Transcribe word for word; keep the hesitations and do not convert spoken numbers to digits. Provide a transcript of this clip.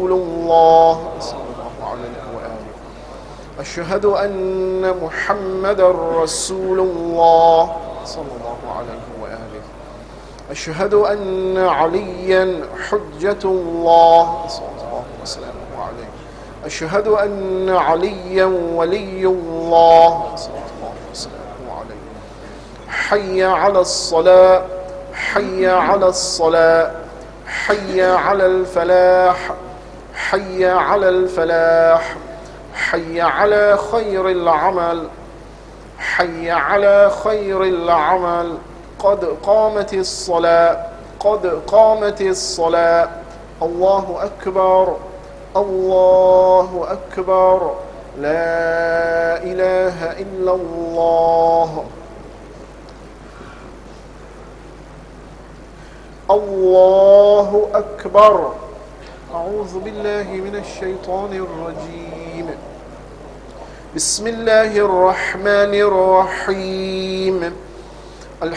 رسول الله صلى الله عليه وآله. أشهد أن محمدا رسول الله صلى الله عليه وآله. أشهد أن عليا حجة الله صلى الله وسلامه عليه. أشهد أن عليا ولي الله صلى الله وسلامه عليه. حي على الصلاة، حي على الصلاة، حي على الفلاح، حي على الفلاح، حي على خير العمل، حي على خير العمل. قد قامت الصلاة، قد قامت الصلاة. الله أكبر، الله أكبر. لا إله إلا الله. الله أكبر. أعوذ بالله من الشيطان الرجيم. بسم الله الرحمن الرحيم.